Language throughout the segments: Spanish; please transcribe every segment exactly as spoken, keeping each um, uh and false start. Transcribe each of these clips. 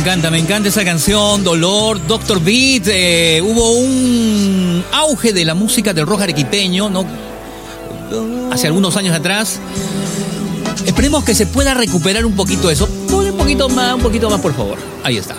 encanta, me encanta esa canción, Dolor, doctor Beat. Eh, hubo un auge de la música del rock arequipeño, ¿no? Hace algunos años atrás. Esperemos que se pueda recuperar un poquito eso. Un poquito más, un poquito más, por favor. Ahí está.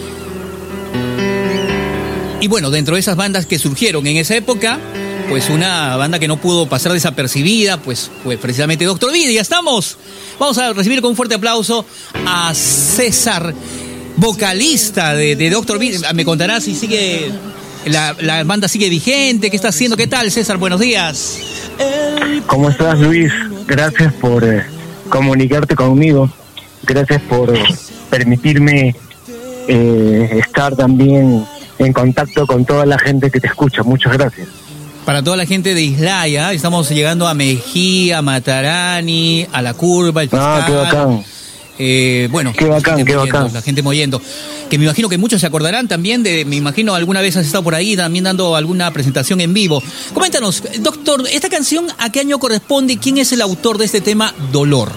Y bueno, dentro de esas bandas que surgieron en esa época, pues una banda que no pudo pasar desapercibida, pues fue precisamente doctor Beat. Y ya estamos. Vamos a recibir con un fuerte aplauso a César, vocalista de, de doctor Beat. Me contará si sigue, la, la banda sigue vigente, qué está haciendo. ¿Qué tal, César? Buenos días. ¿Cómo estás, Luis? Gracias por eh, comunicarte conmigo. Gracias por eh, permitirme eh, estar también en contacto con toda la gente que te escucha. Muchas gracias. Para toda la gente de Islaya, estamos llegando a Mejía, Matarani, a La Curva, el Fiscal. Ah, qué bacán. Eh, bueno, qué bacán, qué moviendo, bacán. La gente moviendo. Que me imagino que muchos se acordarán también de, me imagino alguna vez has estado por ahí también dando alguna presentación en vivo. Coméntanos, doctor, ¿esta canción a qué año corresponde? ¿Quién es el autor de este tema, Dolor?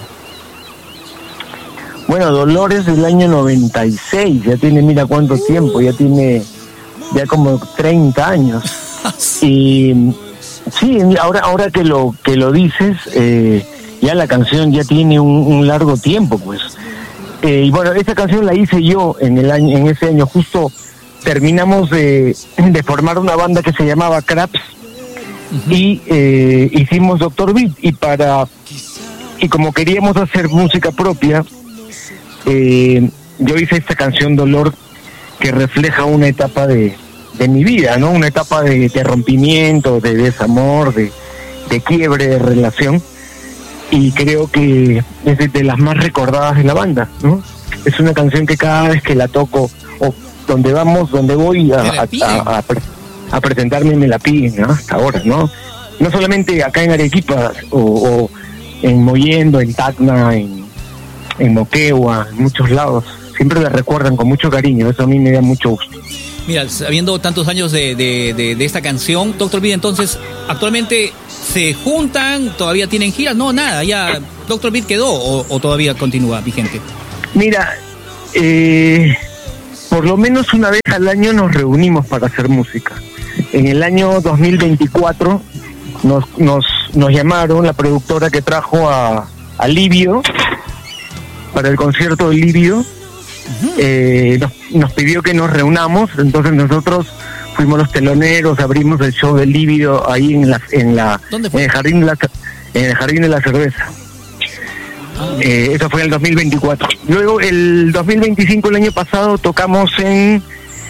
Bueno, Dolor es del año noventa y seis, ya tiene, mira cuánto tiempo, ya tiene ya como treinta años. Y sí, ahora ahora que lo que lo dices, eh, ya la canción ya tiene un, un largo tiempo, pues. Eh, y bueno, esa canción la hice yo en el año, en ese año, justo terminamos de, de formar una banda que se llamaba Craps. Uh-huh. Y eh, hicimos doctor Beat, y para y como queríamos hacer música propia, eh, yo hice esta canción Dolor, que refleja una etapa de de mi vida, ¿no? Una etapa de, de rompimiento, de desamor, de, de quiebre de relación, y creo que es de, de las más recordadas de la banda, ¿no? Es una canción que cada vez que la toco, o donde vamos, donde voy a, a, a, a, pre, a presentarme, me la piden, ¿no? Hasta ahora, ¿no? No solamente acá en Arequipa, o, o en Mollendo, en Tacna, en, en Moquegua, en muchos lados, siempre la recuerdan con mucho cariño, eso a mí me da mucho gusto. Mira, habiendo tantos años de, de, de, de esta canción, doctor Beat, entonces, ¿actualmente se juntan? ¿Todavía tienen giras? No, nada, ya doctor Beat quedó, o, o todavía continúa vigente. Mira, eh, por lo menos una vez al año nos reunimos para hacer música. En el año dos mil veinticuatro nos nos, nos llamaron, la productora que trajo a, a Livio, para el concierto de Livio. Eh, nos, nos pidió que nos reunamos, entonces nosotros fuimos los teloneros, abrimos el show del Lívido ahí en la en la en el jardín de la en el jardín de la cerveza. Ah, eh, eso fue en el dos mil veinticuatro. Luego el dos mil veinticinco, el año pasado, tocamos en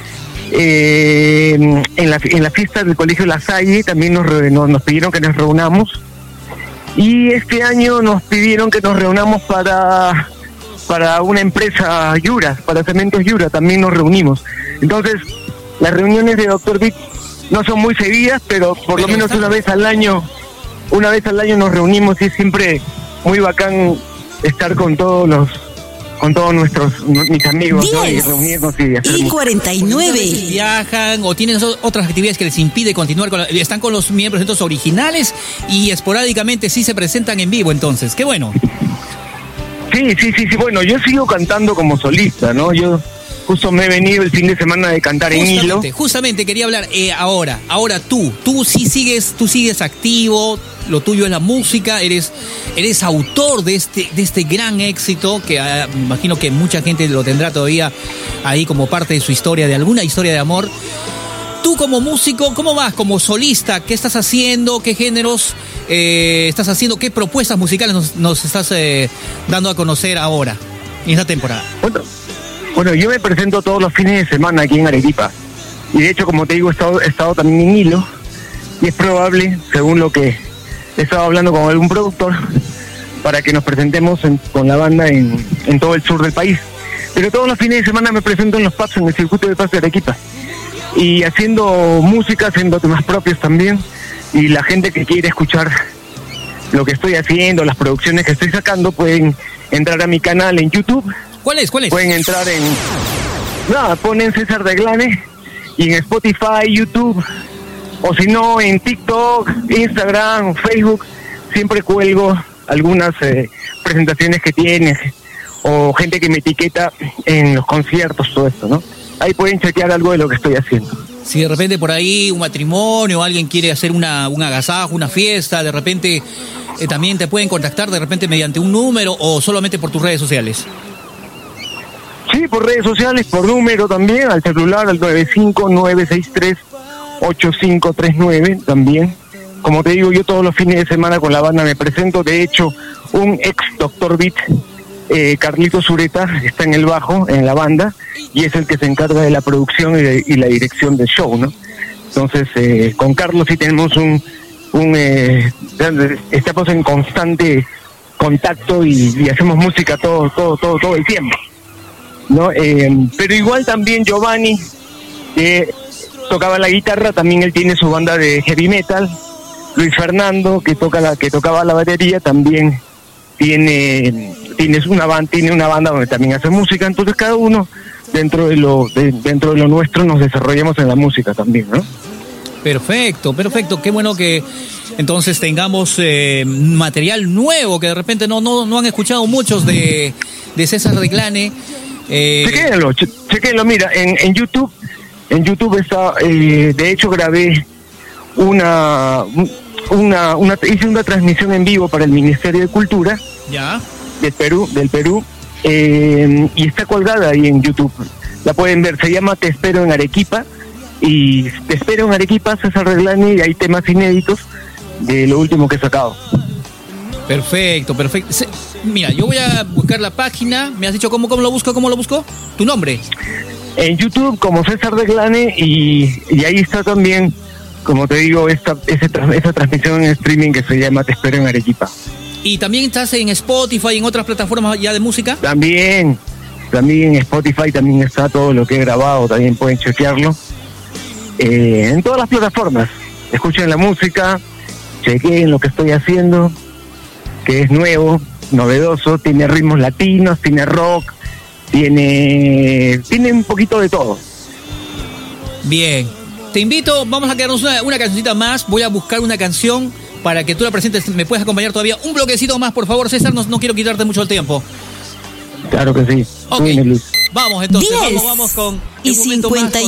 eh, en la en la fiesta del Colegio La Salle, también nos, nos nos pidieron que nos reunamos, y este año nos pidieron que nos reunamos para para una empresa Yura, para Cementos Yura, también nos reunimos. Entonces, las reuniones de doctor Beat no son muy seguidas, pero por lo menos una vez al año, una vez al año nos reunimos, y es siempre muy bacán estar con todos los, con todos nuestros, mis amigos, ¿no? Y reunirnos y hacer y cuarenta y nueve. Viajan o tienen otras actividades que les impide continuar con la, están con los miembros estos originales, y esporádicamente sí se presentan en vivo, entonces, qué bueno. Sí, sí, sí, sí, bueno, yo sigo cantando como solista, ¿no? Yo justo me he venido el fin de semana de cantar justamente, en Hilo. Justamente quería hablar eh, ahora, ahora tú, tú sí sigues, tú sigues activo, lo tuyo es la música, eres, eres autor de este, de este gran éxito, que eh, imagino que mucha gente lo tendrá todavía ahí como parte de su historia, de alguna historia de amor. Tú como músico, ¿cómo vas? Como solista, ¿qué estás haciendo? ¿Qué géneros eh, estás haciendo? ¿Qué propuestas musicales nos, nos estás eh, dando a conocer ahora, en esta temporada? Bueno, bueno, yo me presento todos los fines de semana aquí en Arequipa. Y de hecho, como te digo, he estado, he estado también en Hilo. Y es probable, según lo que he estado hablando con algún productor, para que nos presentemos en, con la banda en, en todo el sur del país. Pero todos los fines de semana me presento en los pubs, en el circuito de pubs de Arequipa. Y haciendo música, haciendo temas propios también, y la gente que quiere escuchar lo que estoy haciendo, las producciones que estoy sacando, pueden entrar a mi canal en YouTube. ¿Cuál es? ¿Cuál es? Pueden entrar en... Nada, ponen César Deglane, y en Spotify, YouTube, o si no, en TikTok, Instagram, Facebook, siempre cuelgo algunas eh, presentaciones que tienes, o gente que me etiqueta en los conciertos, todo esto, ¿no? Ahí pueden chequear algo de lo que estoy haciendo. Si de repente por ahí un matrimonio, alguien quiere hacer una, un agasajo, una fiesta, de repente eh, también te pueden contactar de repente mediante un número o solamente por tus redes sociales. Sí, por redes sociales, por número también, al celular, al nueve cinco nueve seis tres ocho cinco tres nueve también. Como te digo, yo todos los fines de semana con la banda me presento. De hecho, un ex Doctor Beat, eh, Carlito Zureta, está en el bajo, en la banda, y es el que se encarga de la producción y, de, y la dirección del show, ¿no? Entonces, eh, con Carlos sí tenemos un... un eh, estamos en constante contacto y, y hacemos música todo, todo, todo, todo el tiempo, ¿no? Eh, pero igual también Giovanni, que tocaba la guitarra, también él tiene su banda de heavy metal. Luis Fernando, que toca la que tocaba la batería, también tiene tiene una banda tiene una banda donde también hace música. Entonces cada uno dentro de lo de, dentro de lo nuestro nos desarrollamos en la música también, ¿no? Perfecto, perfecto. Qué bueno que entonces tengamos eh, material nuevo que de repente no no no han escuchado muchos de de César Reclane. Eh... Chequéenlo, che, chequéenlo. Mira, en en YouTube en YouTube está, eh, de hecho grabé una una una hice una transmisión en vivo para el Ministerio de Cultura, ya, del Perú, del Perú, eh, y está colgada ahí en YouTube. La pueden ver, se llama Te espero en Arequipa, y Te espero en Arequipa, César Reclane, y hay temas inéditos de lo último que he sacado. Perfecto, perfecto. Se, mira, yo voy a buscar la página. Me has dicho cómo, cómo lo busco, cómo lo busco. Tu nombre. En YouTube como César Reclane, y, y ahí está también, como te digo, esta esa, esa transmisión en streaming que se llama Te espero en Arequipa. ¿Y también estás en Spotify y en otras plataformas ya de música? También, también en Spotify también está todo lo que he grabado, también pueden chequearlo. Eh, en todas las plataformas, escuchen la música, chequeen lo que estoy haciendo, que es nuevo, novedoso, tiene ritmos latinos, tiene rock, tiene, tiene un poquito de todo. Bien. Te invito, vamos a quedarnos una, una cancioncita más. Voy a buscar una canción para que tú la presentes. ¿Me puedes acompañar todavía un bloquecito más, por favor, César? No, no quiero quitarte mucho el tiempo. Claro que sí. Ok. Vamos entonces, vamos, vamos con y cincuenta y